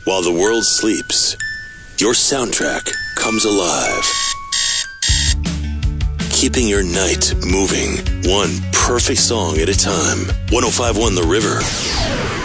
While the world sleeps, your soundtrack comes alive. Keeping your night moving, one perfect song at a time. 105.1 The River.